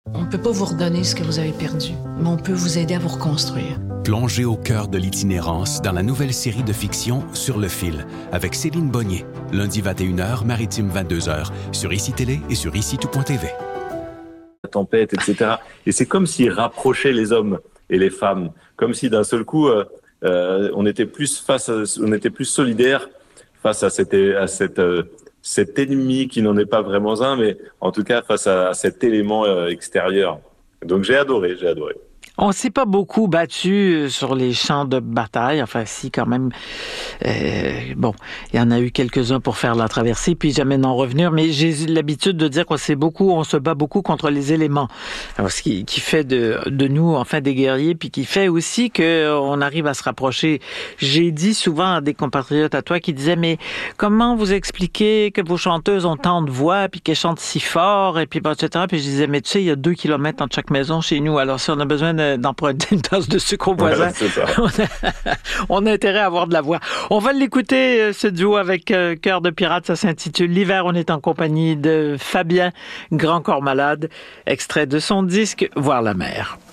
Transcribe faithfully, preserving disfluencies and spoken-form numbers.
On ne peut pas vous redonner ce que vous avez perdu, mais on peut vous aider à vous reconstruire. Plongez au cœur de l'itinérance dans la nouvelle série de fiction Sur le fil, avec Céline Bonnier, lundi vingt et une heures, maritime vingt-deux heures, sur I C I Télé et sur ici tout point t v. La tempête, et cetera. Et c'est comme s'il rapprochait les hommes et les femmes, comme si d'un seul coup, euh, euh, on était plus face, à, on était plus solidaires face à cette, à cette, euh, cet ennemi qui n'en est pas vraiment un, mais en tout cas face à, à cet élément euh, extérieur. Donc j'ai adoré, j'ai adoré. On s'est pas beaucoup battu sur les champs de bataille. Enfin, si, quand même. Euh, bon, il y en a eu quelques-uns pour faire la traversée, puis jamais n'en revenir. Mais j'ai l'habitude de dire qu'on s'est beaucoup, on se bat beaucoup contre les éléments. Alors, ce qui, qui fait de, de nous, enfin, des guerriers, puis qui fait aussi qu'on arrive à se rapprocher. J'ai dit souvent à des compatriotes à toi qui disaient, mais comment vous expliquez que vos chanteuses ont tant de voix, puis qu'elles chantent si fort, et puis, et cetera. Puis je disais, mais tu sais, il y a deux kilomètres entre chaque maison chez nous. Alors, si on a besoin de d'emprunter une tasse de sucre au voisin. Ouais, on, a, on a intérêt à avoir de la voix. On va l'écouter, ce duo avec euh, Cœur de pirate. Ça s'intitule L'hiver. On est en compagnie de Fabien Grand Corps Malade, extrait de son disque Voir la mer.